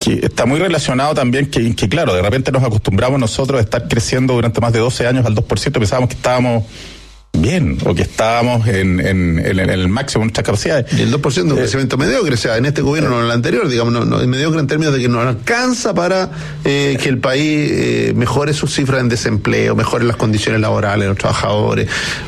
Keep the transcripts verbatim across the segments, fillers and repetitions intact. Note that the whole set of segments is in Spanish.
que está muy relacionado también que, que, claro, de repente nos acostumbramos nosotros a estar creciendo durante más de doce años al dos por ciento, pensábamos que estábamos bien, o que estábamos en, en, en, en el máximo de nuestras capacidades. Y el dos por ciento es un eh, crecimiento mediocre, o sea, en este gobierno, no en el anterior, digamos, no, no, es mediocre en términos de que no alcanza para eh, que el país eh, mejore sus cifras en desempleo, mejore las condiciones laborales de los trabajadores.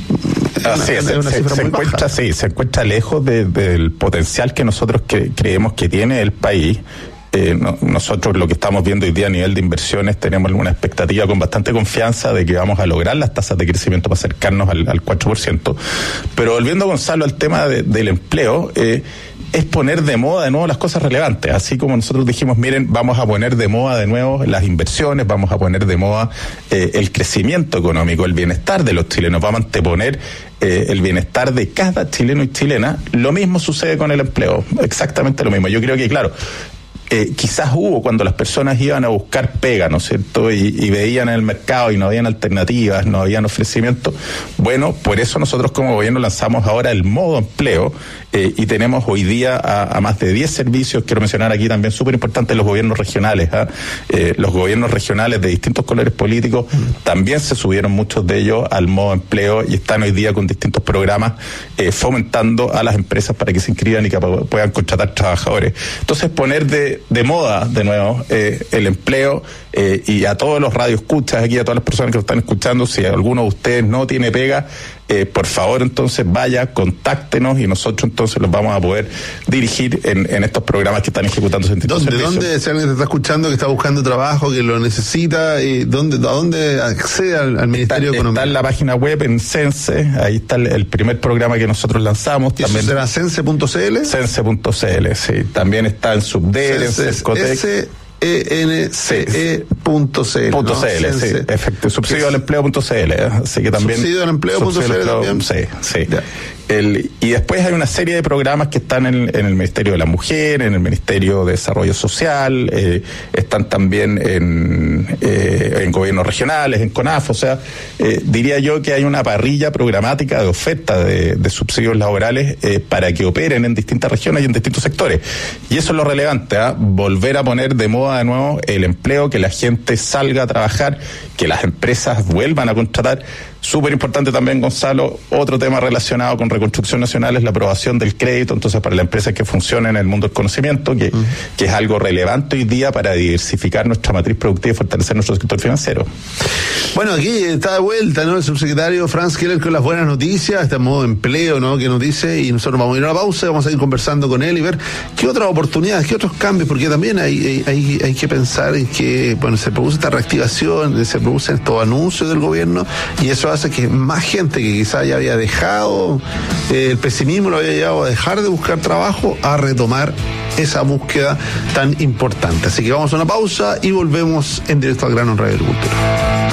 Así es, se, se, se encuentra, sí, se encuentra lejos de, del potencial que nosotros que, creemos que tiene el país. Eh, no, nosotros lo que estamos viendo hoy día a nivel de inversiones tenemos una expectativa con bastante confianza de que vamos a lograr las tasas de crecimiento para acercarnos al, al cuatro por ciento. Pero volviendo, Gonzalo, al tema de, del empleo, eh, es poner de moda de nuevo las cosas relevantes. Así como nosotros dijimos, miren, vamos a poner de moda de nuevo las inversiones, vamos a poner de moda eh, el crecimiento económico, el bienestar de los chilenos, vamos a anteponer eh, el bienestar de cada chileno y chilena. Lo mismo sucede con el empleo, exactamente lo mismo. Yo creo que, claro, Eh, quizás hubo cuando las personas iban a buscar pega, ¿no es cierto? Y, y veían en el mercado y no habían alternativas, no habían ofrecimientos. Bueno, por eso nosotros como gobierno lanzamos ahora el modo empleo eh, y tenemos hoy día a, a más de diez servicios. Quiero mencionar aquí también súper importante los gobiernos regionales. ¿eh? Eh, los gobiernos regionales de distintos colores políticos mm. también se subieron muchos de ellos al modo empleo y están hoy día con distintos programas eh, fomentando a las empresas para que se inscriban y que puedan contratar trabajadores. Entonces, poner de de moda de nuevo eh, el empleo eh, y a todos los radioescuchas aquí, a todas las personas que lo están escuchando, si alguno de ustedes no tiene pega, eh, por favor entonces vaya, contáctenos y nosotros entonces los vamos a poder dirigir en, en estos programas que están ejecutando. ¿Dónde, ¿Dónde, si alguien te está escuchando que está buscando trabajo, que lo necesita, eh, ¿dónde, ¿a dónde accede al, al Ministerio está, de Economía? Está en la página web, en Cense, ahí está el, el primer programa que nosotros lanzamos. ¿Y también eso será cense punto c l? Cense punto c l, sí. También está en Subder, en Cescotec. S E N C E punto C L. Punto ¿no? C L, sí, efectivo. Subsidio al empleo punto C L, ¿eh? Así que también. Subsidio al empleo punto C L también. Sí, sí. El, y después hay una serie de programas que están en, en el Ministerio de la Mujer, en el Ministerio de Desarrollo Social, eh, están también en, eh, en gobiernos regionales, en CONAF, o sea, eh, diría yo que hay una parrilla programática de oferta de, de subsidios laborales eh, para que operen en distintas regiones y en distintos sectores. Y eso es lo relevante, ¿eh? Volver a poner de moda de nuevo el empleo, que la gente salga a trabajar, que las empresas vuelvan a contratar. Súper importante también, Gonzalo, otro tema relacionado con Reconstrucción Nacional es la aprobación del crédito, entonces para las empresas que funcionan en el mundo del conocimiento, que, uh-huh. que es algo relevante hoy día para diversificar nuestra matriz productiva y fortalecer nuestro sector financiero. Bueno, aquí está de vuelta, ¿no? El subsecretario Franz Keller con las buenas noticias, este modo de empleo, ¿no? Que nos dice, y nosotros vamos a ir a la pausa, vamos a ir conversando con él y ver qué otras oportunidades, qué otros cambios, porque también hay, hay, hay, hay que pensar en que, bueno, se produce esta reactivación, se producen estos anuncios del gobierno, y eso hace que más gente que quizás ya había dejado eh, el pesimismo, lo había llevado a dejar de buscar trabajo, a retomar esa búsqueda tan importante. Así que vamos a una pausa y volvemos en directo al grano en Radio Agricultura.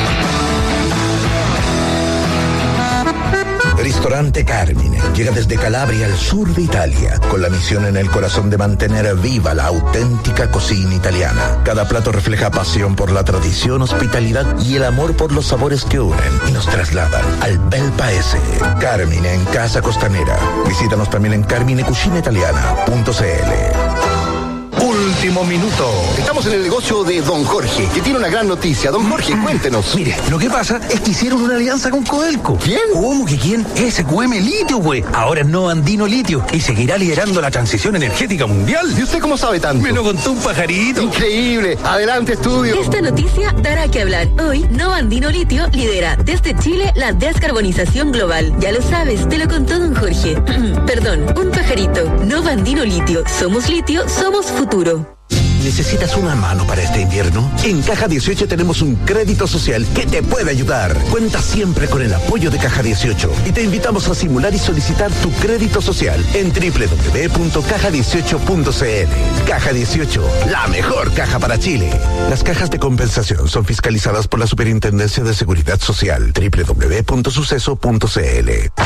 Ristorante Carmine llega desde Calabria al sur de Italia, con la misión en el corazón de mantener viva la auténtica cocina italiana. Cada plato refleja pasión por la tradición, hospitalidad y el amor por los sabores que unen y nos trasladan al bel paese. Carmine en Casa Costanera. Visítanos también en carmine cucina italiana punto c l. Último minuto. Estamos en el negocio de Don Jorge, que tiene una gran noticia. Don Jorge, cuéntenos. Mire, lo que pasa es que hicieron una alianza con Codelco. ¿Quién? ¿Cómo que quién? S Q M Litio, güey. Ahora es Nova Andino Litio y seguirá liderando la transición energética mundial. ¿Y usted cómo sabe tanto? Me lo contó un pajarito. Increíble. Adelante, estudio. Esta noticia dará que hablar. Hoy, Nova Andino Litio lidera desde Chile la descarbonización global. Ya lo sabes, te lo contó Don Jorge. Perdón, un pajarito. Nova Andino Litio. Somos litio, somos futuro. ¿Necesitas una mano para este invierno? En Caja dieciocho tenemos un crédito social que te puede ayudar. Cuenta siempre con el apoyo de Caja dieciocho y te invitamos a simular y solicitar tu crédito social en doble u doble u doble u punto caja dieciocho punto c l. Caja dieciocho, la mejor caja para Chile. Las cajas de compensación son fiscalizadas por la Superintendencia de Seguridad Social. doble u doble u doble u punto suceso punto c l.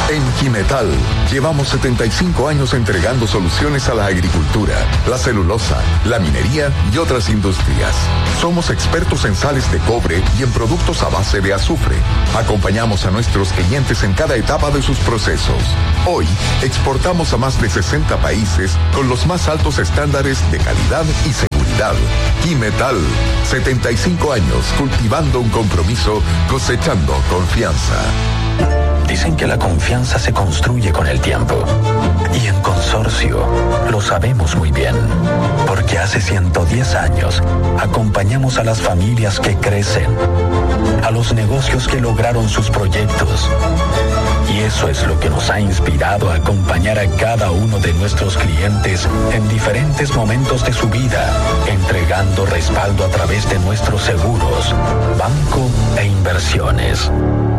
En Quimetal llevamos setenta y cinco años entregando soluciones a la agricultura, la celulosa, la minería y otras industrias. Somos expertos en sales de cobre y en productos a base de azufre. Acompañamos a nuestros clientes en cada etapa de sus procesos. Hoy exportamos a más de sesenta países con los más altos estándares de calidad y seguridad. Quimetal, setenta y cinco años cultivando un compromiso, cosechando confianza. Dicen que la confianza se construye con el tiempo. Y en Consorcio lo sabemos muy bien. Porque hace ciento diez años acompañamos a las familias que crecen, a los negocios que lograron sus proyectos. Y eso es lo que nos ha inspirado a acompañar a cada uno de nuestros clientes en diferentes momentos de su vida, entregando respaldo a través de nuestros seguros, banco e inversiones.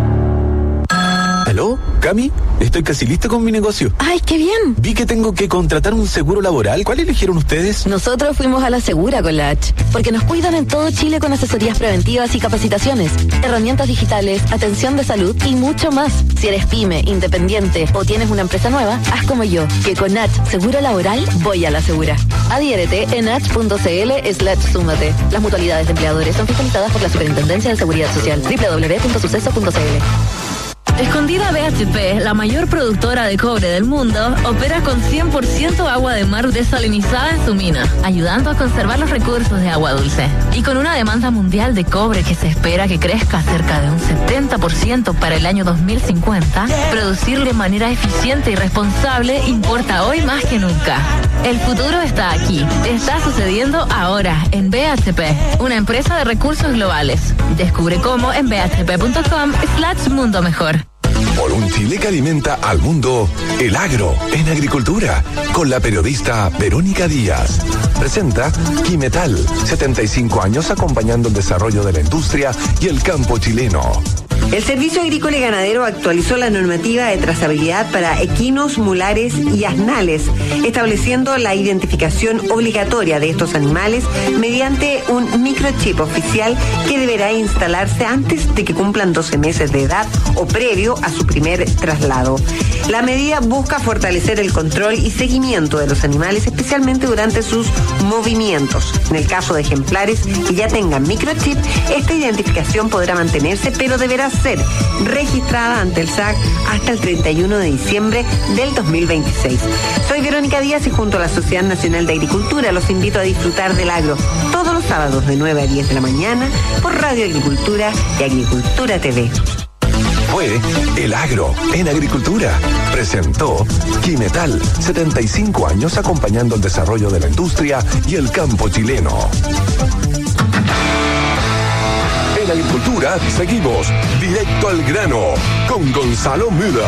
¿Aló? Cami, estoy casi lista con mi negocio. ¡Ay, qué bien! Vi que tengo que contratar un seguro laboral. ¿Cuál eligieron ustedes? Nosotros fuimos a la Segura con la H, porque nos cuidan en todo Chile con asesorías preventivas y capacitaciones, herramientas digitales, atención de salud y mucho más. Si eres pyme, independiente o tienes una empresa nueva, haz como yo, que con H Seguro Laboral voy a la Segura. Adhiérete en h.cl slash súmate. Las mutualidades de empleadores son fiscalizadas por la Superintendencia de Seguridad Social. doble u doble u doble u punto suceso punto c l. Escondida B H P, la mayor productora de cobre del mundo, opera con cien por ciento agua de mar desalinizada en su mina, ayudando a conservar los recursos de agua dulce. Y con una demanda mundial de cobre que se espera que crezca cerca de un setenta por ciento para el año dos mil cincuenta, producir de manera eficiente y responsable importa hoy más que nunca. El futuro está aquí, está sucediendo ahora en B H P, una empresa de recursos globales. Descubre cómo en bhp.com slash mundo mejor. Por un Chile que alimenta al mundo, el agro en agricultura, con la periodista Verónica Díaz. Presenta Quimetal, setenta y cinco años acompañando el desarrollo de la industria y el campo chileno. El Servicio Agrícola y Ganadero actualizó la normativa de trazabilidad para equinos, mulares y asnales, estableciendo la identificación obligatoria de estos animales mediante un microchip oficial que deberá instalarse antes de que cumplan doce meses de edad o previo a su primer traslado. La medida busca fortalecer el control y seguimiento de los animales, especialmente durante sus movimientos. En el caso de ejemplares que ya tengan microchip, esta identificación podrá mantenerse, pero deberá ser registrada ante el S A C hasta el treinta y uno de diciembre del dos mil veintiséis. Soy Verónica Díaz y junto a la Sociedad Nacional de Agricultura los invito a disfrutar del agro todos los sábados de nueve a diez de la mañana por Radio Agricultura y Agricultura T V. Fue El Agro en Agricultura. Presentó Quimetal, setenta y cinco años acompañando el desarrollo de la industria y el campo chileno. En Agricultura seguimos directo al grano con Gonzalo Müller.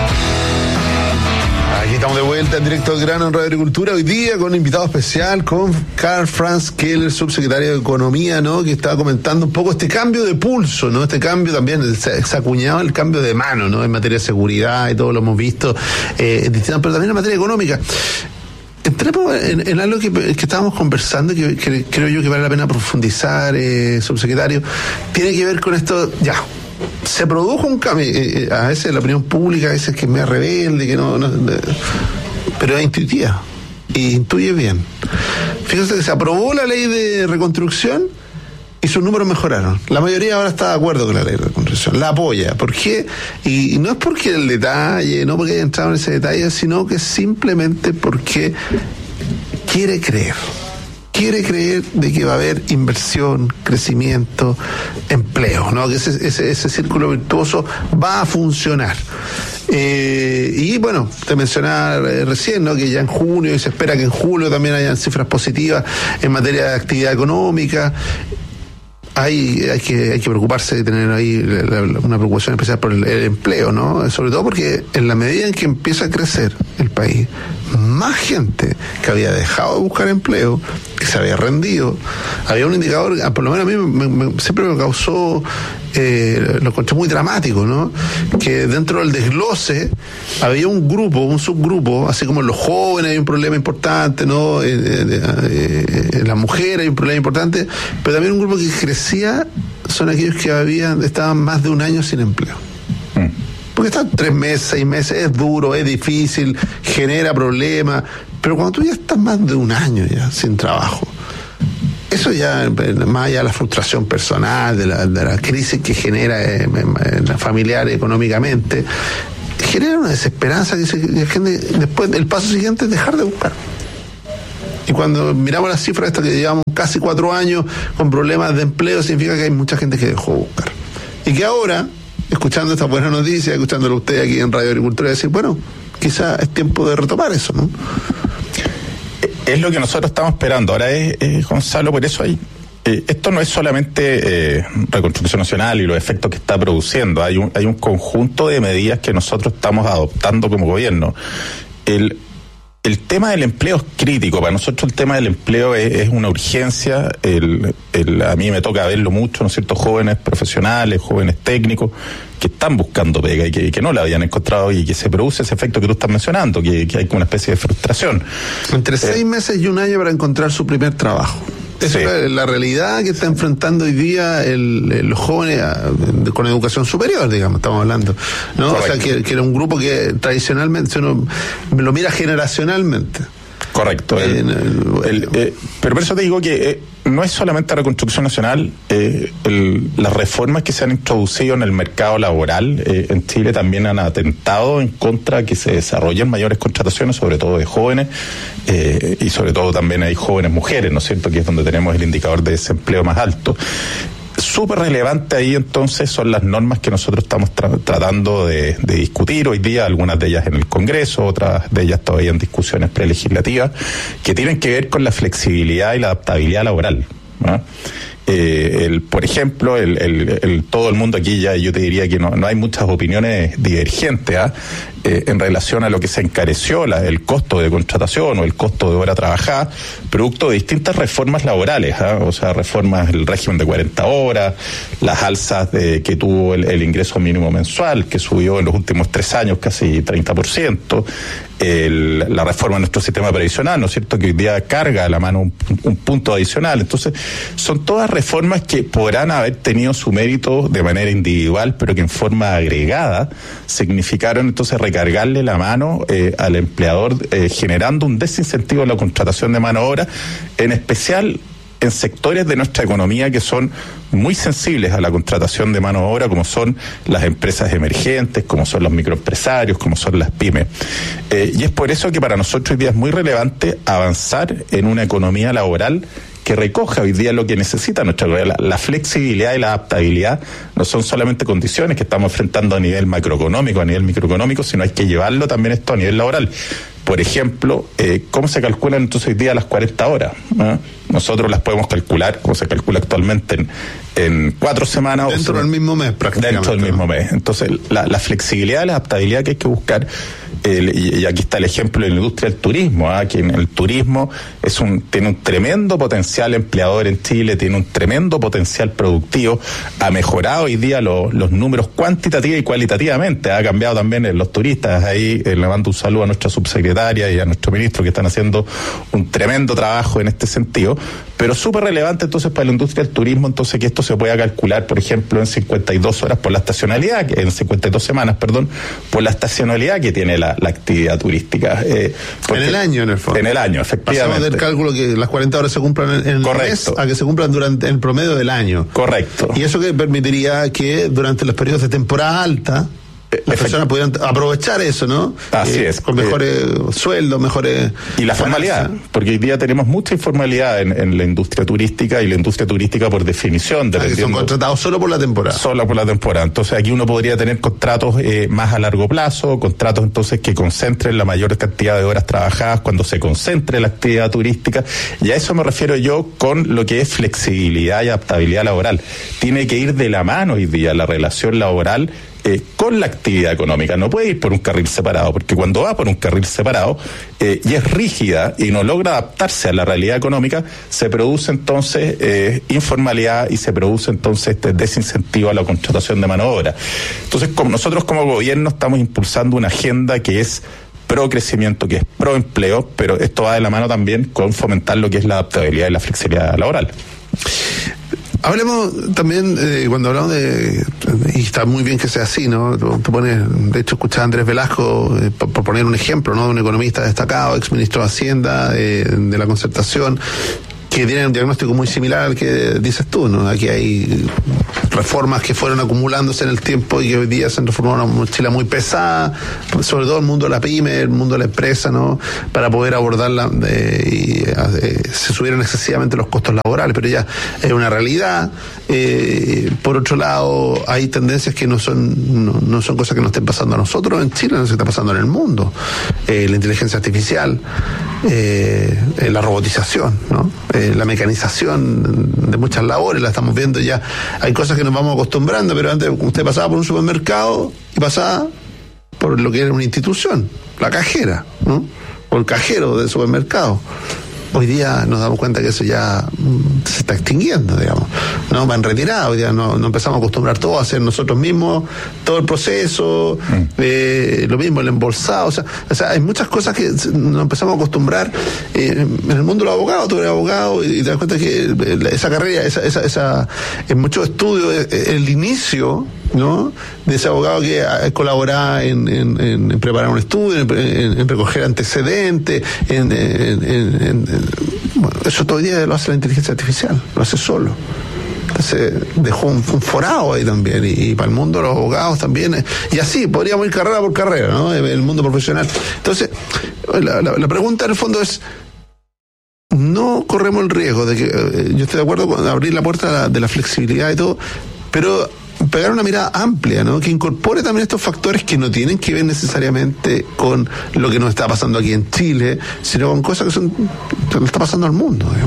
Aquí estamos de vuelta en directo al grano en Radio Agricultura, hoy día con un invitado especial, con Karl Franz Keller, subsecretario de Economía, ¿no? Que estaba comentando un poco este cambio de pulso, ¿no? Este cambio también, se, se ha acuñado el cambio de mano, ¿no? En materia de seguridad y todo lo hemos visto, eh, pero también en materia económica. Entremos en, en algo que, que estábamos conversando, que, que creo yo que vale la pena profundizar, eh, subsecretario. Tiene que ver con esto, ya. Se produjo un cambio, eh, a veces la opinión pública, a veces que me rebelde, que no, no de, pero es intuitiva y intuye bien. Fíjense que se aprobó la ley de reconstrucción y sus números mejoraron. La mayoría ahora está de acuerdo con la ley de reconstrucción, la apoya. ¿Por qué? Y, y no es porque el detalle, no porque haya entrado en ese detalle, sino que simplemente porque quiere creer. Quiere creer de que va a haber inversión, crecimiento, empleo, ¿no? Que ese, ese, ese círculo virtuoso va a funcionar. Eh, y bueno, te mencionaba recién, ¿no? Que ya en junio, y se espera que en julio también hayan cifras positivas en materia de actividad económica. Hay, hay que hay que preocuparse de tener ahí la, la, una preocupación especial por el, el empleo, ¿no? Sobre todo porque en la medida en que empieza a crecer el país, más gente que había dejado de buscar empleo, que se había rendido, había un indicador, por lo menos a mí me, me, siempre me causó, eh, lo encontré muy dramático, ¿no? Que dentro del desglose había un grupo, un subgrupo, así como en los jóvenes hay un problema importante, ¿no? Eh, eh, eh, en las mujeres hay un problema importante, pero también un grupo que crecía son aquellos que habían estaban más de un año sin empleo. ¿Por Porque estar tres meses, seis meses es duro, es difícil, genera problemas, pero cuando tú ya estás más de un año ya sin trabajo, eso ya, más allá de la frustración personal, de la, de la crisis que genera eh, familiar económicamente, genera una desesperanza que, se, que gente, después el paso siguiente es dejar de buscar. Y cuando miramos las cifras estas que llevamos casi cuatro años con problemas de empleo, significa que hay mucha gente que dejó de buscar. Y que ahora, escuchando esta buena noticia, escuchándolo usted aquí en Radio Agricultura, decir, bueno, quizá es tiempo de retomar eso, ¿no? Es lo que nosotros estamos esperando. Ahora es, es Gonzalo, por eso hay... Eh, esto no es solamente eh, Reconstrucción Nacional y los efectos que está produciendo. Hay un, hay un conjunto de medidas que nosotros estamos adoptando como gobierno. El... El tema del empleo es crítico. Para nosotros el tema del empleo es, es una urgencia. El, el, a mí me toca verlo mucho, ¿no es cierto? Jóvenes profesionales, jóvenes técnicos que están buscando pega y que, que no la habían encontrado y que se produce ese efecto que tú estás mencionando, que, que hay como una especie de frustración. Entre eh, seis meses y un año para encontrar su primer trabajo. Esa sí. Es la realidad que está enfrentando hoy día el, el, los jóvenes a, de, con educación superior, digamos, estamos hablando, ¿no? Correcto. O sea, que, que era un grupo que tradicionalmente, si uno lo mira generacionalmente. Correcto. El, el, el, eh, pero por eso te digo que eh, no es solamente la Reconstrucción Nacional, eh, el, las reformas que se han introducido en el mercado laboral eh, en Chile también han atentado en contra de que se desarrollen mayores contrataciones, sobre todo de jóvenes, eh, y sobre todo también hay jóvenes mujeres, ¿no es cierto?, que es donde tenemos el indicador de desempleo más alto. Súper relevante ahí entonces son las normas que nosotros estamos tra- tratando de, de discutir hoy día, algunas de ellas en el Congreso, otras de ellas todavía en discusiones prelegislativas, que tienen que ver con la flexibilidad y la adaptabilidad laboral, ¿no? Eh, el, por ejemplo, el, el, el, todo el mundo aquí ya, yo te diría que no, no hay muchas opiniones divergentes ¿eh? Eh, en relación a lo que se encareció, la, el costo de contratación o el costo de hora trabajada, producto de distintas reformas laborales, ¿eh? O sea, reformas del régimen de cuarenta horas, las alzas de, que tuvo el, el ingreso mínimo mensual, que subió en los últimos tres años casi treinta por ciento, el, la reforma de nuestro sistema previsional, ¿no es cierto?, que hoy día carga a la mano un, un punto adicional. Entonces, son todas reformas que podrán haber tenido su mérito de manera individual, pero que en forma agregada significaron entonces recargarle la mano eh, al empleador, eh, generando un desincentivo en la contratación de mano de obra, en especial en sectores de nuestra economía que son muy sensibles a la contratación de mano de obra, como son las empresas emergentes, como son los microempresarios, como son las pymes. Eh, y es por eso que para nosotros hoy día es muy relevante avanzar en una economía laboral que recoja hoy día lo que necesita nuestra la, la flexibilidad y la adaptabilidad no son solamente condiciones que estamos enfrentando a nivel macroeconómico, a nivel microeconómico, sino hay que llevarlo también esto a nivel laboral. Por ejemplo, eh, ¿cómo se calculan entonces hoy día las cuarenta horas? ¿Eh? Nosotros las podemos calcular, como se calcula actualmente, en, en cuatro semanas. Dentro o del mismo mes, prácticamente. Dentro del mismo mes. Entonces, la, la flexibilidad y la adaptabilidad que hay que buscar, el, y, y aquí está el ejemplo de la industria del turismo, ¿eh? Que en el turismo es un, tiene un tremendo potencial empleador en Chile, tiene un tremendo potencial productivo, ha mejorado hoy día lo, los números cuantitativa y cualitativamente, ha cambiado también en los turistas. Ahí eh, le mando un saludo a nuestra subsecretaria y a nuestro ministro que están haciendo un tremendo trabajo en este sentido, pero súper relevante entonces para la industria del turismo, entonces que esto se pueda calcular, por ejemplo, en cincuenta y dos horas por la estacionalidad, en cincuenta y dos semanas, perdón, por la estacionalidad que tiene la, la actividad turística. Eh, en el año, en el fondo. En el año, efectivamente. Pasamos del cálculo que las cuarenta horas se cumplan en el mes a que se cumplan durante el promedio del año. Correcto. Y eso que permitiría que durante los periodos de temporada alta las personas pudieran aprovechar eso, ¿no? Así eh, es. Con mejores eh, sueldos, mejores... Y la formalidad, porque hoy día tenemos mucha informalidad en, en la industria turística, y la industria turística por definición... Ah, que son contratados solo por la temporada. Solo por la temporada. Entonces aquí uno podría tener contratos eh, más a largo plazo, contratos entonces que concentren la mayor cantidad de horas trabajadas cuando se concentre la actividad turística, y a eso me refiero yo con lo que es flexibilidad y adaptabilidad laboral. Tiene que ir de la mano hoy día la relación laboral Eh, con la actividad económica. No puede ir por un carril separado, porque cuando va por un carril separado eh, y es rígida y no logra adaptarse a la realidad económica, se produce entonces eh, informalidad y se produce entonces este desincentivo a la contratación de mano de obra. Entonces, como nosotros como gobierno estamos impulsando una agenda que es pro crecimiento, que es pro empleo, pero esto va de la mano también con fomentar lo que es la adaptabilidad y la flexibilidad laboral. Hablemos también, eh, cuando hablamos de, y está muy bien que sea así, ¿no? Te pones, de hecho, escuchaba a Andrés Velasco, eh, por, por poner un ejemplo, ¿no? De un economista destacado, ex ministro de Hacienda, eh, de la Concertación, que tienen un diagnóstico muy similar al que dices tú, ¿no? Aquí hay reformas que fueron acumulándose en el tiempo y que hoy día se han reformado una mochila muy pesada, sobre todo el mundo de la pyme, el mundo de la empresa, ¿no? Para poder abordarla eh, y eh, se subieron excesivamente los costos laborales, pero ya es una realidad. Eh, por otro lado, hay tendencias que no son no, no son cosas que nos estén pasando a nosotros en Chile, no se está pasando en el mundo. Eh, la inteligencia artificial, eh, la robotización, ¿no? Eh, la mecanización de muchas labores, la estamos viendo ya. Hay cosas que nos vamos acostumbrando, pero antes usted pasaba por un supermercado y pasaba por lo que era una institución, la cajera, ¿no? O el cajero del supermercado. Hoy día nos damos cuenta que eso ya mm, se está extinguiendo, digamos, no va en retirada. Hoy día no, no empezamos a acostumbrar todo a hacer nosotros mismos todo el proceso, mm. eh, lo mismo el embolsado, o sea, o sea, hay muchas cosas que nos empezamos a acostumbrar. Eh, en el mundo de los abogados, tú eres abogado y te das cuenta que esa carrera, esa, esa, esa en muchos estudios, el inicio, ¿no?, de ese abogado que colabora en, en, en preparar un estudio, en, en, en recoger antecedentes, en, en, en, en bueno, eso todo el día lo hace la inteligencia artificial, lo hace solo. Entonces dejó un, un forado ahí también, y, y para el mundo de los abogados también, eh, y así podríamos ir carrera por carrera, ¿no?, el mundo profesional. Entonces la, la, la pregunta en el fondo es, no corremos el riesgo de que, eh, yo estoy de acuerdo con abrir la puerta de la, de la flexibilidad y todo, pero pegar una mirada amplia, ¿no?, que incorpore también estos factores que no tienen que ver necesariamente con lo que nos está pasando aquí en Chile, sino con cosas que son que le está pasando al mundo, digamos.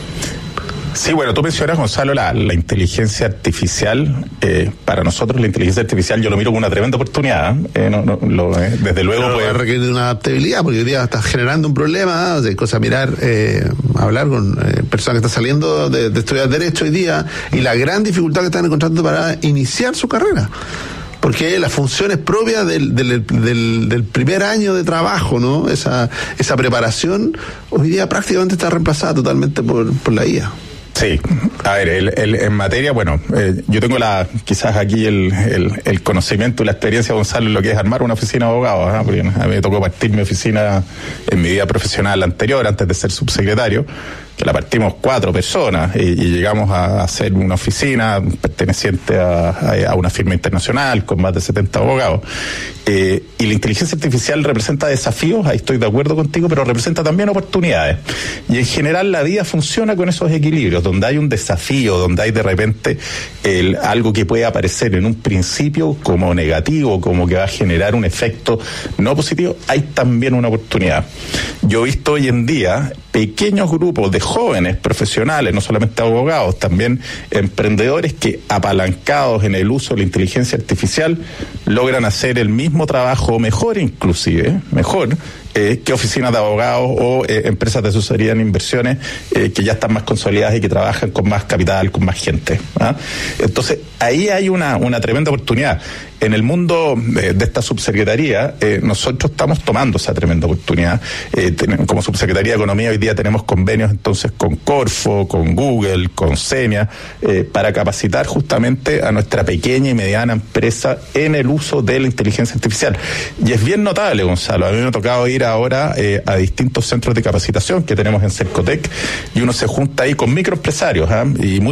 Sí, bueno, tú mencionas, Gonzalo, la, la inteligencia artificial. Eh, para nosotros la inteligencia artificial yo lo miro como una tremenda oportunidad. Eh, no, no, lo, eh, desde luego puede puede requerir una adaptabilidad, porque hoy día estás generando un problema, ¿eh? De cosas, mirar, eh, hablar con eh, personas que están saliendo de, de estudiar Derecho hoy día, y la gran dificultad que están encontrando para iniciar su carrera. Porque las funciones propias del, del, del, del primer año de trabajo, ¿no?, esa, esa preparación, hoy día prácticamente está reemplazada totalmente por, por la I A. Sí, a ver, el, el, en materia, bueno, eh, yo tengo la quizás aquí el, el, el conocimiento y la experiencia, Gonzalo, en lo que es armar una oficina de abogados, ¿eh? Porque a mí me tocó partir mi oficina en mi vida profesional anterior, antes de ser subsecretario, que la partimos cuatro personas y, y llegamos a hacer una oficina perteneciente a, a, a una firma internacional con más de setenta abogados. Eh, y la inteligencia artificial representa desafíos, ahí estoy de acuerdo contigo, pero representa también oportunidades. Y en general la vida funciona con esos equilibrios, donde hay un desafío, donde hay de repente el, algo que puede aparecer en un principio como negativo, como que va a generar un efecto no positivo, hay también una oportunidad. Yo he visto hoy en día pequeños grupos de jóvenes profesionales, no solamente abogados, también emprendedores que, apalancados en el uso de la inteligencia artificial, logran hacer el mismo trabajo, mejor inclusive, mejor, eh, que oficinas de abogados o eh, empresas de asesoría en inversiones eh, que ya están más consolidadas y que trabajan con más capital, con más gente, ¿ah? Entonces, ahí hay una, una tremenda oportunidad. En el mundo de, de esta subsecretaría, eh, nosotros estamos tomando esa tremenda oportunidad. Eh, ten, como Subsecretaría de Economía hoy día tenemos convenios entonces con Corfo, con Google, con Senia, eh, para capacitar justamente a nuestra pequeña y mediana empresa en el uso de la inteligencia artificial. Y es bien notable, Gonzalo, a mí me ha tocado ir ahora eh, a distintos centros de capacitación que tenemos en Cercotec, y uno se junta ahí con microempresarios, ¿eh? y